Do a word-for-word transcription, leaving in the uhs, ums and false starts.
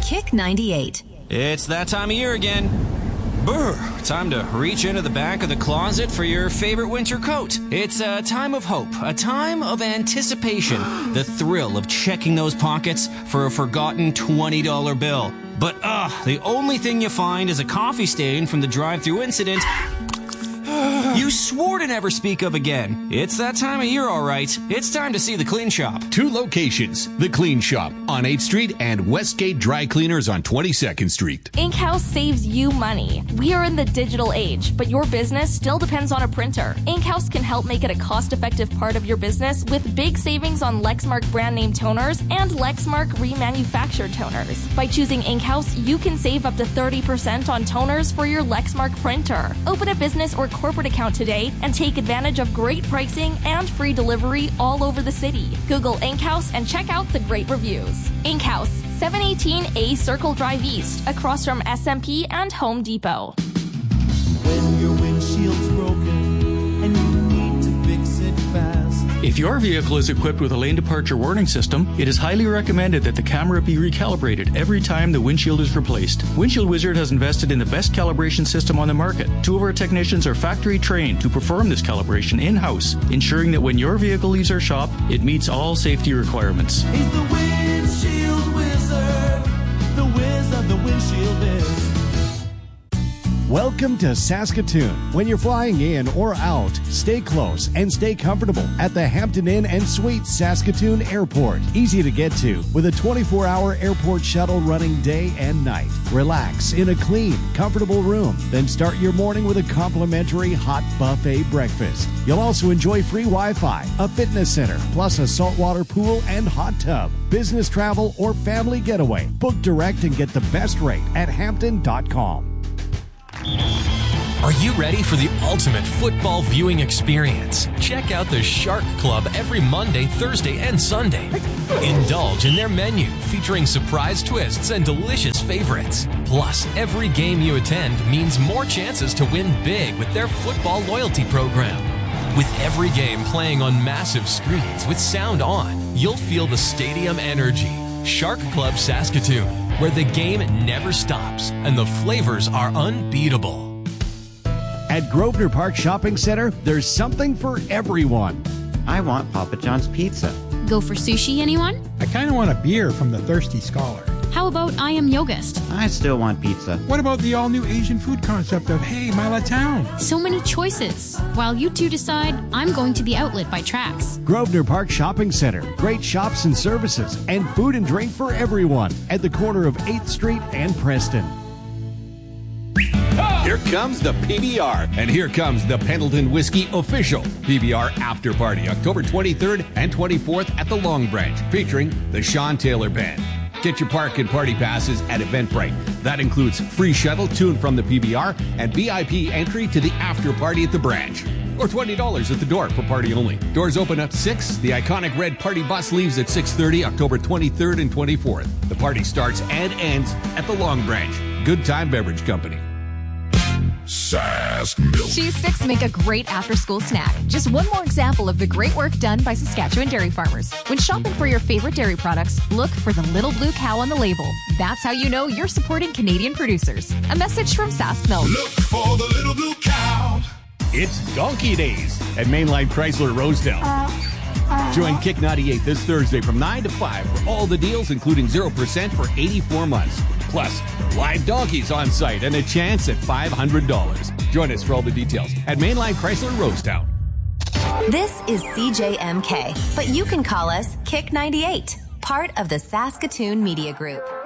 Kick ninety-eight. It's that time of year again. Brr, time to reach into the back of the closet for your favorite winter coat. It's a time of hope, a time of anticipation, the thrill of checking those pockets for a forgotten twenty dollar bill. But, ah, uh, the only thing you find is a coffee stain from the drive-thru incident you swore to never speak of again. It's that time of year, all right. It's time to see the Clean Shop. Two locations. The Clean Shop on eighth street and Westgate Dry Cleaners on twenty-second street. InkHouse saves you money. We are in the digital age, but your business still depends on a printer. InkHouse can help make it a cost-effective part of your business with big savings on Lexmark brand name toners and Lexmark remanufactured toners. By choosing InkHouse, you can save up to thirty percent on toners for your Lexmark printer. Open a business or corporate account today and take advantage of great pricing and free delivery all over the city. Google InkHouse and check out the great reviews. InkHouse, seven eighteen A Circle Drive East, across from S M P and Home Depot. When your windshield's broken and you need to fix it fast. If your vehicle is equipped with a lane departure warning system, it is highly recommended that the camera be recalibrated every time the windshield is replaced. Windshield Wizard has invested in the best calibration system on the market. Two of our technicians are factory trained to perform this calibration in-house, ensuring that when your vehicle leaves our shop, it meets all safety requirements. He's the Windshield Wizard. The whiz of the windshield is. Welcome to Saskatoon. When you're flying in or out, stay close and stay comfortable at the Hampton Inn and Suites Saskatoon Airport. Easy to get to with a twenty-four hour airport shuttle running day and night. Relax in a clean, comfortable room. Then start your morning with a complimentary hot buffet breakfast. You'll also enjoy free Wi-Fi, a fitness center, plus a saltwater pool and hot tub. Business travel or family getaway. Book direct and get the best rate at hampton dot com. Are you ready for the ultimate football viewing experience? Check out the Shark Club every Monday, Thursday, and Sunday. Indulge in their menu featuring surprise twists and delicious favorites. Plus, every game you attend means more chances to win big with their football loyalty program. With every game playing on massive screens with sound on, you'll feel the stadium energy. Shark Club Saskatoon, where the game never stops and the flavors are unbeatable. At Grosvenor Park Shopping Center, there's something for everyone. I want Papa John's Pizza. Go for sushi, anyone? I kind of want a beer from the Thirsty Scholar. How about I Am Yogist? I still want pizza. What about the all-new Asian food concept of Hey, Mila Town? So many choices. While you two decide, I'm going to the Outlet by Trax. Grosvenor Park Shopping Center. Great shops and services and food and drink for everyone at the corner of eighth street and Preston. Here comes the P B R, and here comes the Pendleton Whiskey official P B R After Party, October twenty-third and twenty-fourth at the Long Branch, featuring the Sean Taylor Band. Get your park and party passes at Eventbrite. That includes free shuttle to and from the P B R and V I P entry to the after party at the branch. Or twenty dollars at the door for party only. Doors open at six. The iconic red party bus leaves at six thirty, October twenty-third and twenty-fourth. The party starts and ends at the Long Branch. Good Time Beverage Company. Sask Milk. Cheese sticks make a great after-school snack. Just one more example of the great work done by Saskatchewan dairy farmers. When shopping for your favorite dairy products, look for the little blue cow on the label. That's how you know you're supporting Canadian producers. A message from Sask Milk. Look for the little blue cow. It's Donkey Days at Mainline Chrysler Rosedale. Join Kick ninety-eight this Thursday from nine to five for all the deals, including zero percent for eighty-four months. Plus, live donkeys on site and a chance at five hundred dollars. Join us for all the details at Mainline Chrysler Rosetown. This is C J M K, but you can call us Kick ninety-eight, part of the Saskatoon Media Group.